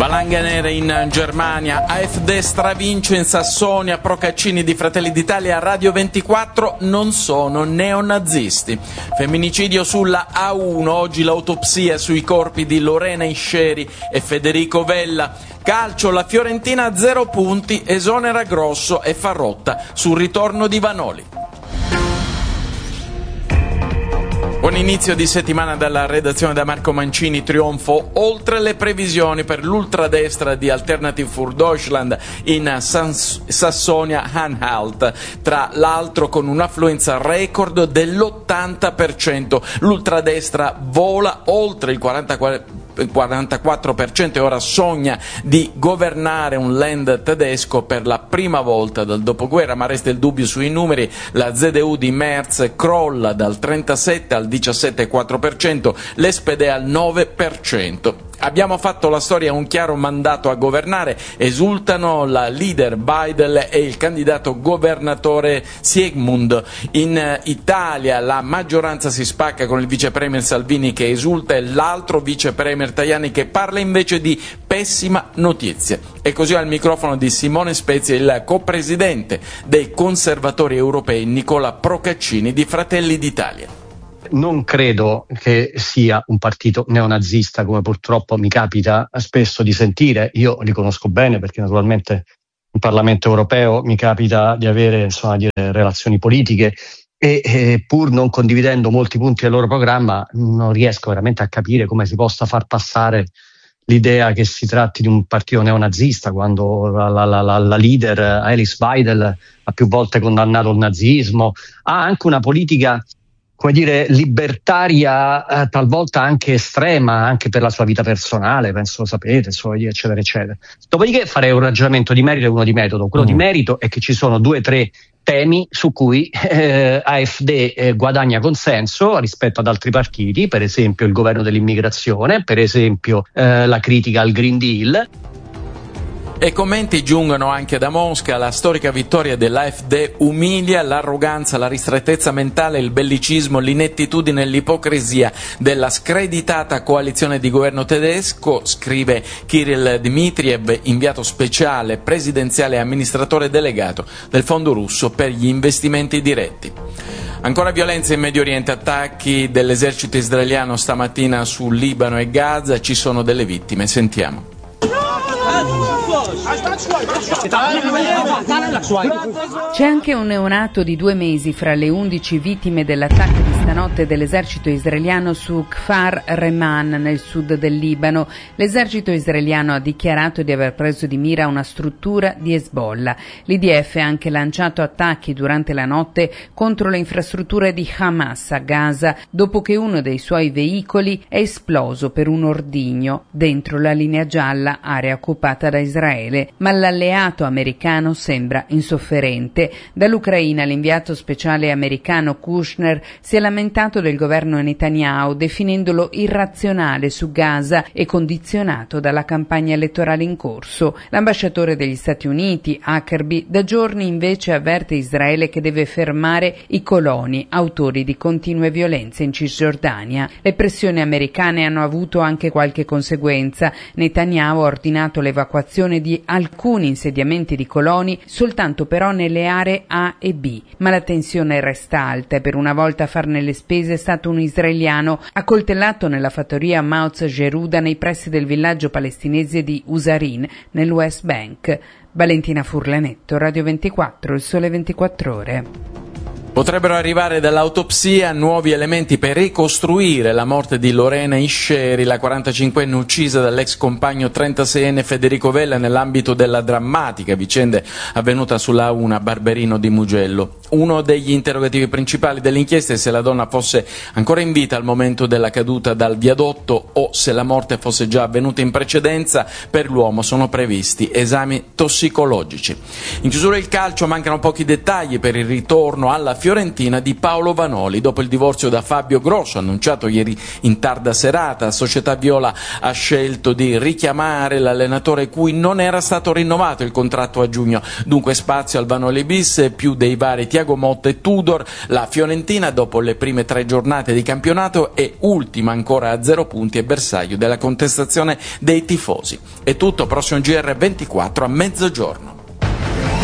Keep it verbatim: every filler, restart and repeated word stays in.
Valanghe nere in Germania, A F D stravince in Sassonia, Procaccini di Fratelli d'Italia, Radio ventiquattro non sono neonazisti. Femminicidio sulla A uno, oggi l'autopsia sui corpi di Lorena Isceri e Federico Vella. Calcio, la Fiorentina a zero punti, esonera Grosso e fa rotta sul ritorno di Vanoli. Buon inizio di settimana dalla redazione da Marco Mancini. Trionfo oltre le previsioni per l'ultradestra di Alternative für Deutschland in Sans- Sassonia-Anhalt, tra l'altro con un'affluenza record dell'ottanta per cento. L'ultradestra vola oltre il quarantaquattro il quarantaquattro per cento e ora sogna di governare un land tedesco per la prima volta dal dopoguerra, ma resta il dubbio sui numeri. La Z D U di Merz crolla dal trentasette al diciassette virgola quattro per cento, l'S P D al nove per cento. Abbiamo fatto la storia, un chiaro mandato a governare, esultano la leader Biden e il candidato governatore Siegmund. In Italia la maggioranza si spacca con il vice premier Salvini che esulta e l'altro vice premier Tajani che parla invece di pessima notizia. E così al microfono di Simone Spezia il copresidente dei conservatori europei Nicola Procaccini di Fratelli d'Italia. Non credo che sia un partito neonazista, come purtroppo mi capita spesso di sentire. Io li conosco bene perché naturalmente in Parlamento europeo mi capita di avere insomma di relazioni politiche e eh, pur non condividendo molti punti del loro programma non riesco veramente a capire come si possa far passare l'idea che si tratti di un partito neonazista quando la, la, la, la leader Alice Weidel ha più volte condannato il nazismo, ha anche una politica come dire, libertaria, eh, talvolta anche estrema, anche per la sua vita personale, penso lo sapete, eccetera, eccetera. Dopodiché farei un ragionamento di merito e uno di metodo. Quello mm. di merito è che ci sono due o tre temi su cui eh, A F D eh, guadagna consenso rispetto ad altri partiti, per esempio il governo dell'immigrazione, per esempio eh, la critica al Green Deal. E commenti giungono anche da Mosca. La storica vittoria dell'A F D umilia l'arroganza, la ristrettezza mentale, il bellicismo, l'inettitudine e l'ipocrisia della screditata coalizione di governo tedesco, scrive Kirill Dmitriev, inviato speciale presidenziale e amministratore delegato del Fondo russo per gli investimenti diretti. Ancora violenze in Medio Oriente, attacchi dell'esercito israeliano stamattina su Libano e Gaza, ci sono delle vittime, sentiamo. C'è anche un neonato di due mesi fra le undici vittime dell'attacco di stanotte dell'esercito israeliano su Kfar Reman nel sud del Libano. L'esercito israeliano ha dichiarato di aver preso di mira una struttura di Hezbollah. L'I D F ha anche lanciato attacchi durante la notte contro le infrastrutture di Hamas a Gaza dopo che uno dei suoi veicoli è esploso per un ordigno dentro la linea gialla, area occupata da Israele, ma l'alleato americano sembra insofferente. Dall'Ucraina l'inviato speciale americano Kushner si è lamentato del governo Netanyahu, definendolo irrazionale su Gaza e condizionato dalla campagna elettorale in corso. L'ambasciatore degli Stati Uniti, Huckabee, da giorni invece avverte Israele che deve fermare i coloni autori di continue violenze in Cisgiordania. Le pressioni americane hanno avuto anche qualche conseguenza. Netanyahu ha ordinato l'evacuazione di alcuni insediamenti di coloni, soltanto però nelle aree A e B. Ma la tensione resta alta e per una volta a farne le spese è stato un israeliano accoltellato nella fattoria Maoz Geruda nei pressi del villaggio palestinese di Usarin, nel West Bank. Valentina Furlanetto, Radio ventiquattro, Il Sole ventiquattro Ore. Potrebbero arrivare dall'autopsia nuovi elementi per ricostruire la morte di Lorena Isceri, la quarantacinquenne uccisa dall'ex compagno trentaseienne Federico Vella nell'ambito della drammatica vicenda avvenuta sulla A uno a Barberino di Mugello. Uno degli interrogativi principali dell'inchiesta è se la donna fosse ancora in vita al momento della caduta dal viadotto o se la morte fosse già avvenuta in precedenza. Per l'uomo sono previsti esami tossicologici. In chiusura il calcio, mancano pochi dettagli per il ritorno alla Fiorentina di Paolo Vanoli. Dopo il divorzio da Fabio Grosso, annunciato ieri in tarda serata, la società viola ha scelto di richiamare l'allenatore cui non era stato rinnovato il contratto a giugno. Dunque spazio al Vanoli bis, più dei vari Thiago Motta e Tudor. La Fiorentina, dopo le prime tre giornate di campionato, è ultima ancora a zero punti e bersaglio della contestazione dei tifosi. È tutto, prossimo G R ventiquattro a mezzogiorno.